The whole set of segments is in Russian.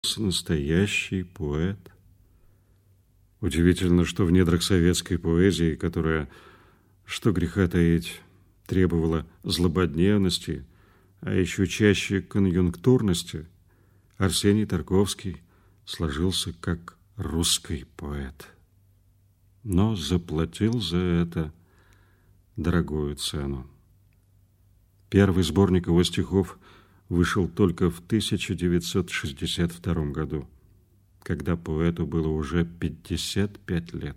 настоящий поэт. Удивительно, что в недрах советской поэзии, которая, что греха таить, требовала злободневности, а еще чаще конъюнктурности, Арсений Тарковский сложился как русский поэт. Но заплатил за это дорогую цену. Первый сборник его стихов вышел только в 1962 году, когда поэту было уже 55 лет.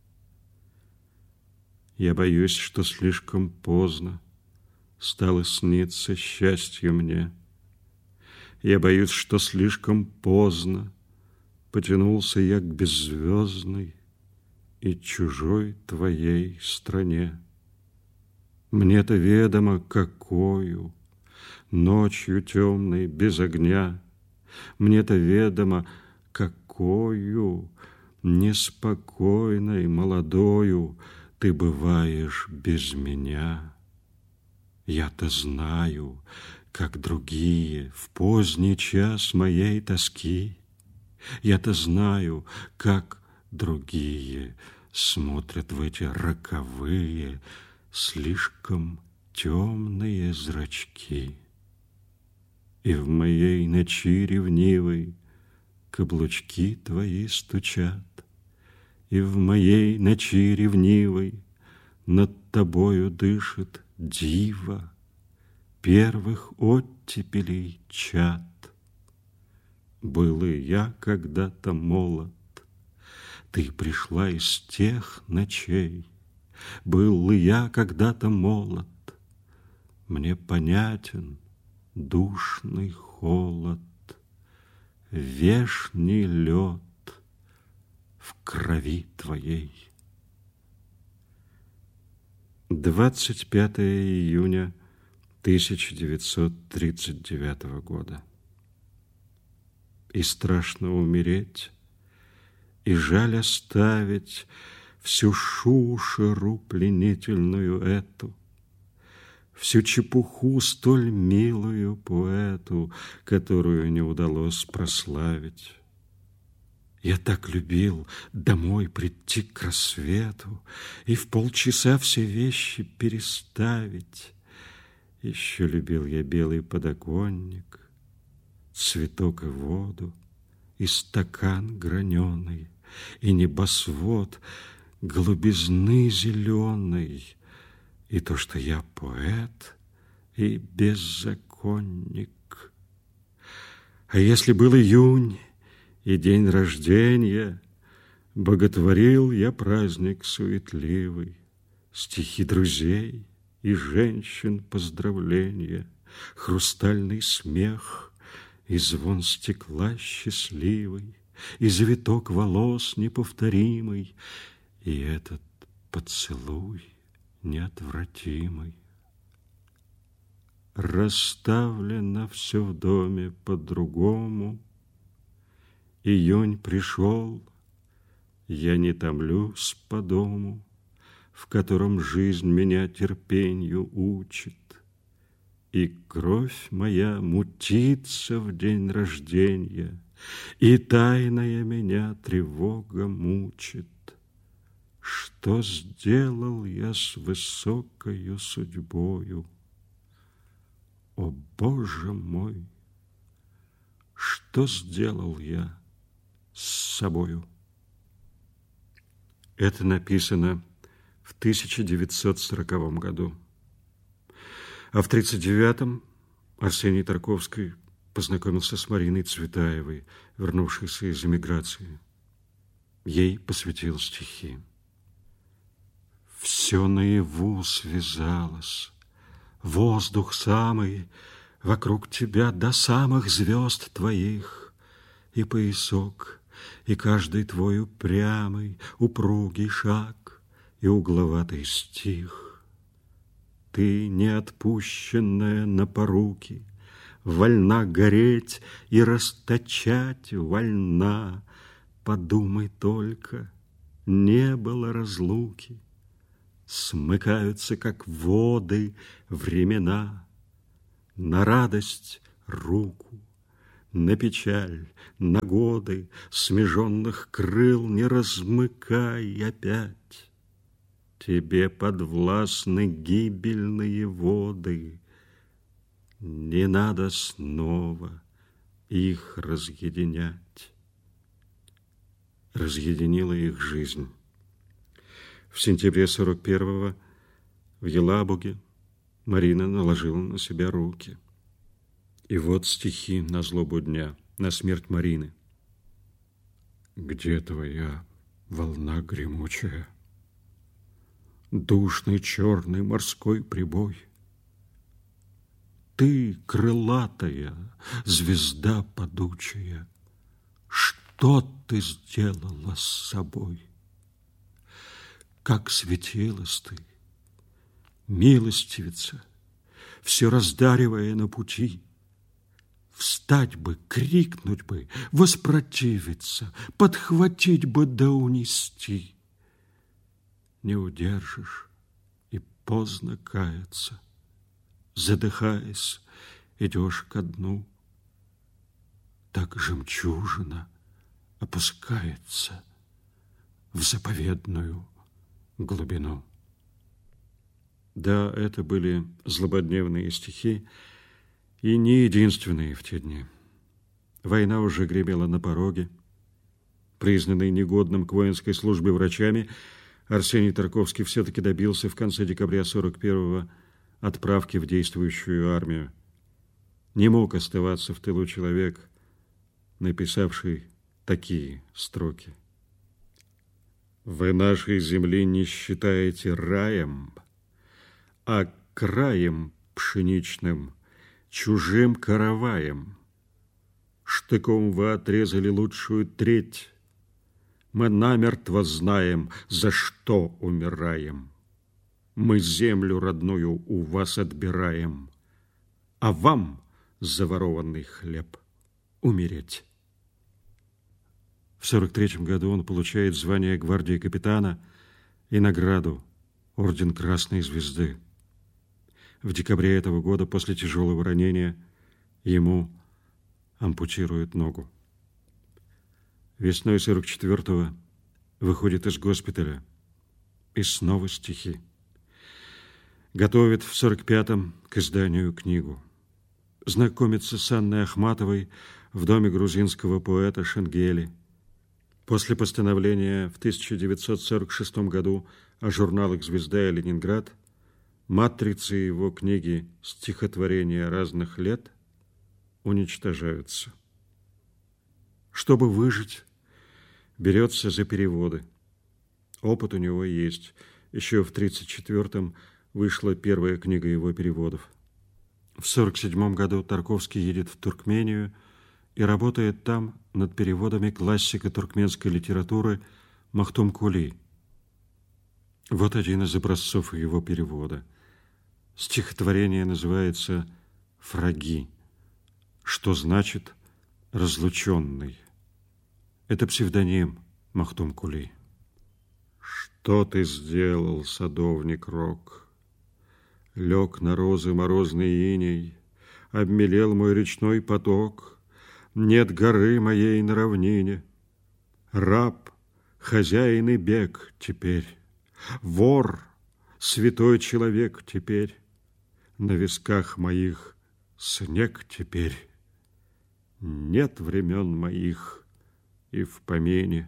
Я боюсь, что слишком поздно стало сниться счастье мне. Я боюсь, что слишком поздно потянулся я к беззвездной и чужой твоей стране. Мне-то ведомо, какою ночью темной без огня, мне-то ведомо, какою неспокойной молодою ты бываешь без меня. Я-то знаю, как другие в поздний час моей тоски. Я-то знаю, как другие смотрят в эти роковые, слишком темные зрачки. И в моей ночи ревнивой каблучки твои стучат, и в моей ночи ревнивой над тобою дышит дива первых оттепелей чад. Был и я когда-то молод, ты пришла из тех ночей. Был и я когда-то молод, мне понятен душный холод, вешний лед в крови твоей. 25 июня 1939 года. И страшно умереть, и жаль оставить всю шушеру пленительную эту, всю чепуху столь милую поэту, которую не удалось прославить. Я так любил домой прийти к рассвету и в полчаса все вещи переставить. Еще любил я белый подоконник, цветок и воду, и стакан граненый, и небосвод голубизны зеленой, и то, что я поэт и беззаконник. А если был июнь и день рождения, боготворил я праздник суетливый, стихи друзей и женщин поздравления, хрустальный смех и звон стекла счастливый, и завиток волос неповторимый, и этот поцелуй неотвратимый. Расставлено все в доме по-другому. Июнь пришел, я не томлюсь по дому, в котором жизнь меня терпенью учит, и кровь моя мутится в день рождения, и тайная меня тревога мучит. Что сделал я с высокою судьбою? О, Боже мой! Что сделал я с собою? Это написано в 1940 году. А в 1939 Арсений Тарковский познакомился с Мариной Цветаевой, вернувшейся из эмиграции. Ей посвятил стихи. Все наяву связалось, воздух самый вокруг тебя до самых звезд твоих, и поясок, и каждый твой упрямый, упругий шаг, и угловатый стих. Ты, неотпущенная на поруки, вольна гореть и расточать вольна. Подумай только, не было разлуки. Смыкаются, как воды, времена. На радость руку, На печаль, на годы смеженных крыл не размыкай опять. Тебе подвластны гибельные воды, не надо снова их разъединять. Разъединила их жизнь. В сентябре 41-го в Елабуге Марина наложила на себя руки. И вот стихи на злобу дня, на смерть Марины. Где твоя волна гремучая? Душный черный морской прибой. Ты, крылатая звезда падучая, что ты сделала с собой? Как светилась ты, милостивица, все раздаривая на пути. Встать бы, крикнуть бы, воспротивиться, подхватить бы да унести. Не удержишь, и поздно каяться. Задыхаясь, идешь ко дну. Так жемчужина опускается в заповедную глубину. Да, это были злободневные стихи, и не единственные в те дни. Война уже гремела на пороге. Признанный негодным к воинской службе врачами, Арсений Тарковский все-таки добился в конце декабря 41-го отправки в действующую армию. Не мог оставаться в тылу человек, написавший такие строки. «Вы нашей земли не считаете раем, а краем пшеничным, чужим караваем. Штыком вы отрезали лучшую треть. Мы намертво знаем, за что умираем. Мы землю родную у вас отбираем, а вам за ворованный хлеб умереть». В 43-м году он получает звание гвардии капитана и награду орден Красной Звезды. В декабре этого года после тяжелого ранения ему ампутируют ногу. Весной 44-го выходит из госпиталя, и снова стихи. Готовит в 45-м к изданию книгу. Знакомится с Анной Ахматовой в доме грузинского поэта Шенгели. После постановления в 1946 году о журналах «Звезда» и «Ленинград» матрицы его книги «Стихотворения разных лет» уничтожаются. Чтобы выжить, берется за переводы. Опыт у него есть. Еще в 1934-м вышла первая книга его переводов. В 1947 году Тарковский едет в Туркмению и работает там над переводами классика туркменской литературы Махтум Кули. Вот один из образцов его перевода. Стихотворение называется «Фраги», что значит «разлученный». Это псевдоним Махтум Кули. Что ты сделал, садовник рок? Лег на розы морозный иней, обмелел мой речной поток. Нет горы моей на равнине. Раб, хозяин и бег теперь. Вор, святой человек теперь. На висках моих снег теперь. Нет времен моих и в помине.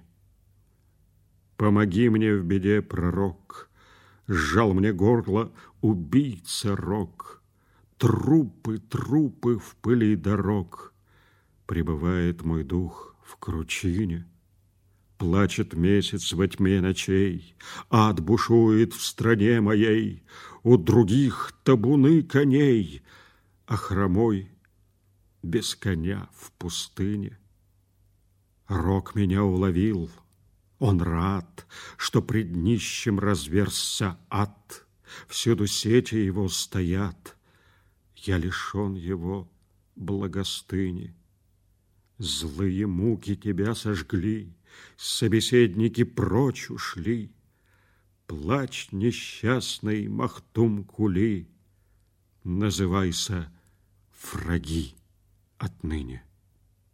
Помоги мне в беде, пророк. Сжал мне горло убийца рок. Трупы, трупы в пыли дорог. Пребывает мой дух в кручине. Плачет месяц во тьме ночей. Ад бушует в стране моей. У других табуны коней, а хромой без коня в пустыне. Рок меня уловил. Он рад, что пред нищим разверзся ад. Всюду сети его стоят. Я лишен его благостыни. Злые муки тебя сожгли, собеседники прочь ушли. Плачь, несчастный Махтум Кули, называйся Фраги отныне.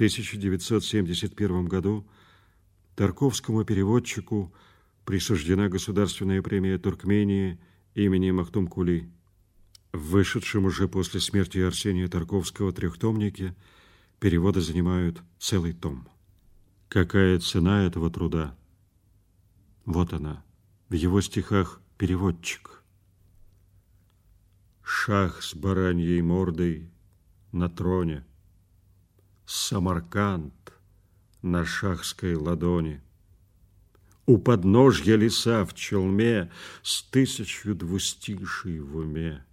1971 году Тарковскому переводчику присуждена государственная премия Туркмении имени Махтумкули. В вышедшем уже после смерти Арсения Тарковского трехтомнике переводы занимают целый том. Какая цена этого труда? Вот она, в его стихах «Переводчик». Шах с бараньей мордой на троне, Самарканд на шахской ладони, у подножья леса в челме с 1000 двустиший в уме.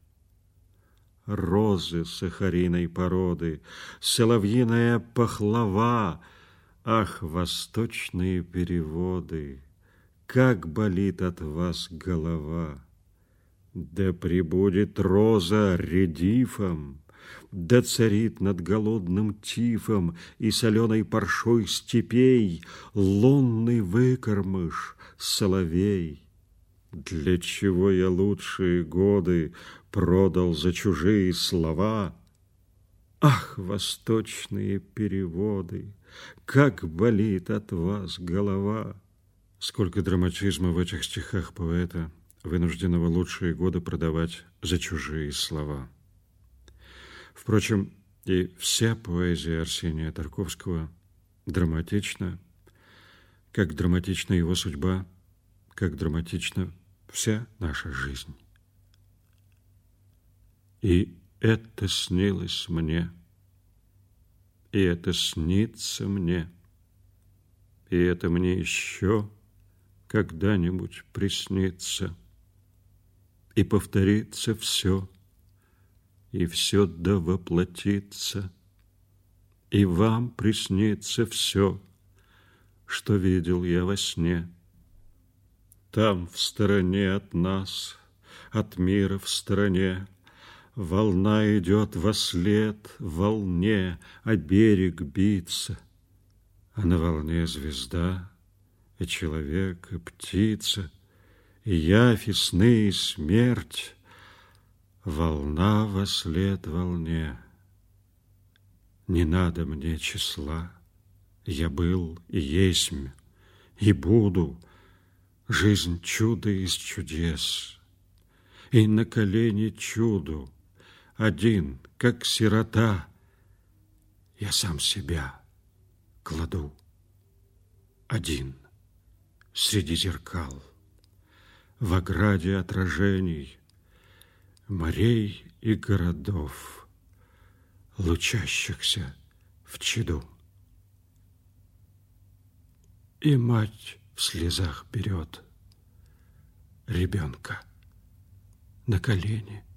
Розы сахариной породы, соловьиная пахлава, ах, восточные переводы, как болит от вас голова! Да пребудет роза редифом, да царит над голодным тифом и соленой паршой степей лунный выкормыш, соловей. Для чего я лучшие годы продал за чужие слова? Ах, восточные переводы, как болит от вас голова! Сколько драматизма в этих стихах поэта, вынужденного лучшие годы продавать за чужие слова. Впрочем, и вся поэзия Арсения Тарковского драматична, как драматична его судьба, как драматична вся наша жизнь. И это снилось мне, и это снится мне, и это мне еще когда-нибудь приснится, и повторится все, и все да воплотится, и вам приснится все, что видел я во сне. Там, в стороне от нас, от мира в стороне, волна идет вослед волне, а берег бится, а на волне звезда, и человек, и птица, и явь, и сны, и смерть, волна вослед волне. Не надо мне числа, я был и есмь, и буду, жизнь чудо из чудес, и на колени чуду, один, как сирота, я сам себя кладу, один среди зеркал, в ограде отражений, морей и городов, лучащихся в чаду. И мать в слезах берет ребенка на колени,